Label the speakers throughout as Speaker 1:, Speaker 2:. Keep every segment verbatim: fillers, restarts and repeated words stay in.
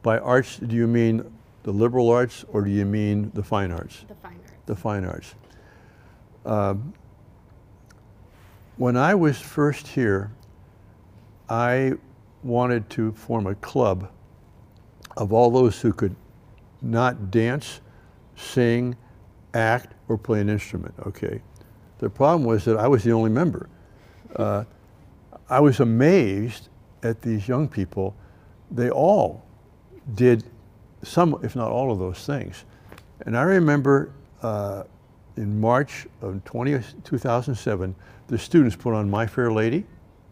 Speaker 1: By arts, do you mean the liberal arts or do you mean the fine arts?
Speaker 2: The fine arts.
Speaker 1: The fine arts. Um, when I was first here, I wanted to form a club of all those who could not dance, sing, act, or play an instrument, okay? The problem was that I was the only member. Uh, I was amazed at these young people. They all did some, if not all of those things. And I remember uh, in March of two thousand seven, the students put on My Fair Lady,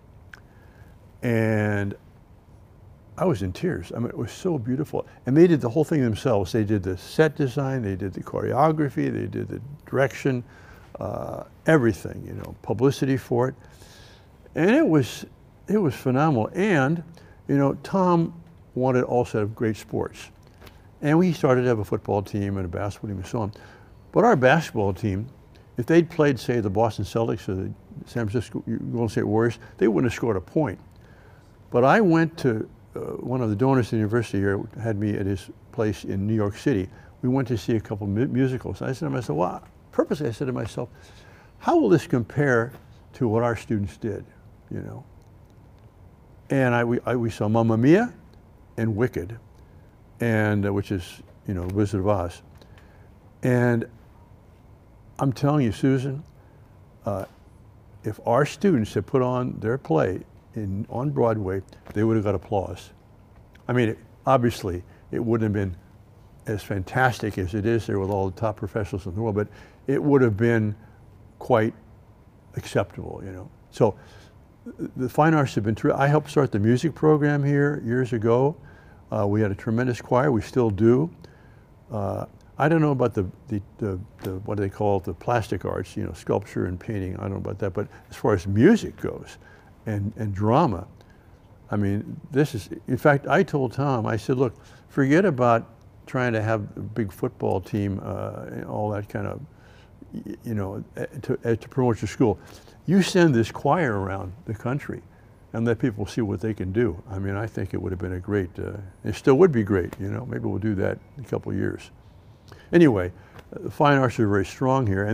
Speaker 1: and I was in tears. I mean, it was so beautiful. And they did the whole thing themselves. They did the set design, they did the choreography, they did the direction, uh, everything, you know, publicity for it. And it was, it was phenomenal. And, you know, Tom wanted also to have great sports. And we started to have a football team and a basketball team and so on. But our basketball team, if they'd played, say, the Boston Celtics or the San Francisco Golden State Warriors, they wouldn't have scored a point. But I went to, uh, one of the donors at the university here had me at his place in New York City. We went to see a couple mu musicals. I said to myself, well, purposely I said to myself, how will this compare to what our students did, you know? And I, we, I, we saw Mamma Mia and Wicked, and uh, which is, you know, Wizard of Oz. And I'm telling you, Susan, uh, if our students had put on their play in, on Broadway, they would have got applause. I mean, it, obviously, it wouldn't have been as fantastic as it is there with all the top professionals in the world, but it would have been quite acceptable, you know. So the fine arts have been true. I helped start the music program here years ago. Uh, we had a tremendous choir, we still do. Uh, I don't know about the, the, the, the, what do they call it, the plastic arts, you know, sculpture and painting, I don't know about that, but as far as music goes and, and drama, I mean, this is, in fact, I told Tom, I said, look, forget about trying to have a big football team, uh, and all that kind of, you know, to, to promote your school. You send this choir around the country and let people see what they can do. I mean, I think it would have been a great, uh, it still would be great, you know, maybe we'll do that in a couple of years. Anyway, the fine arts are very strong here. And